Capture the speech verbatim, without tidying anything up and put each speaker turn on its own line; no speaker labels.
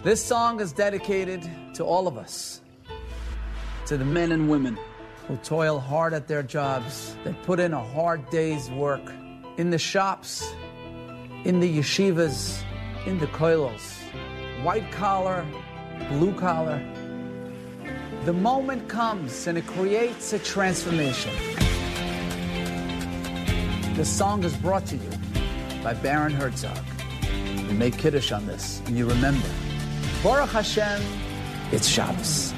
This song is dedicated to all of us, to the men and women who toil hard at their jobs, that put in a hard day's work, in the shops, in the yeshivas, in the kollels, white collar, blue collar. The moment comes and it creates a transformation. The song is brought to you by Baron Herzog. We make Kiddush on this, and you remember, Baruch Hashem, it's Shabbos.